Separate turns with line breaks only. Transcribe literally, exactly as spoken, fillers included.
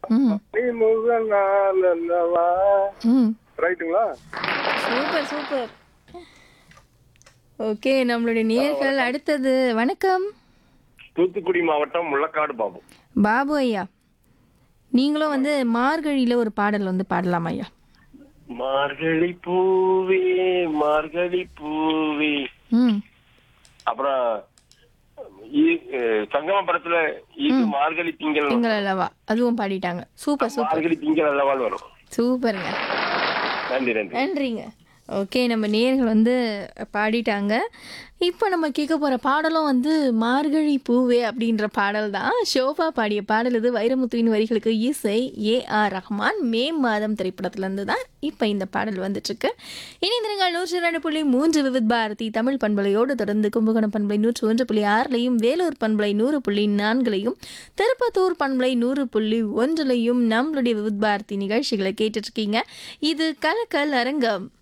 ம்
அறிமுக நாள் அல்லவா.
ம்
ரைட்டுங்களா?
Super super. ஓகே, நம்மளுடைய நேர்கள் அடுத்தது. வணக்கம்
தூத்துக்குடி மாவட்டம் முள்ளக்காடு பாபு.
பாபு ஐயா, நீங்களும் வந்து மார்கழியில ஒரு பாடல் வந்து பாடலாம் ஐயா.
மார்கழி பூவே மார்கழி பூவே.
ம்
அப்புறம் ஈ- அஹ் சங்கம படத்துல இது மார்கழி திங்கள்
திங்கள் அல்லவா, அதுவும் பாடிட்டாங்க. சூப்பர் சூப்பர்
மார்கழி திங்கள் அல்லவான்னு வரும்.
சூப்பருங்க.
நன்றி நன்றி.
நன்றிங்க. ஓகே, நம்ம நேர்கள் வந்து பாடிட்டாங்க. இப்போ நம்ம கேட்க போகிற பாடலும் வந்து மார்கழி பூவே அப்படின்ற பாடல் தான். ஷோபா பாடிய பாடல் இது. வைரமுத்துவின் வரிகளுக்கு இசை ஏ ஆர் ரஹ்மான். மே மாதம் திரைப்படத்துலேருந்து தான் இப்போ இந்த பாடல் வந்துட்டுருக்கு. இணைந்திருங்கள் நூற்றி ரெண்டு புள்ளி மூன்று விவித் பாரதி தமிழ் பண்பலையோடு தொடர்ந்து கும்பகோணம் பண்பலை நூற்றி ஒன்று புள்ளி ஆறுலையும், வேலூர் பண்பலை நூறு புள்ளி நான்குலையும், திருப்பத்தூர் பண்பலை நூறு புள்ளி ஒன்றுலையும் நம்மளுடைய விவித் பாரதி நிகழ்ச்சிகளை கேட்டுட்ருக்கீங்க. இது கலக்கல் அரங்கம்.